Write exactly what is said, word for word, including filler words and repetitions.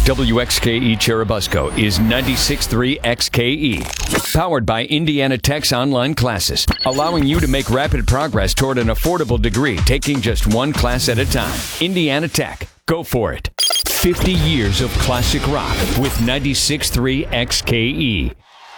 W X K E Cherubusco is ninety-six point three X K E. Powered by Indiana Tech's online classes, allowing you to make rapid progress toward an affordable degree, taking just one class at a time. Indiana Tech. Go for it. fifty years of classic rock with ninety-six point three X K E.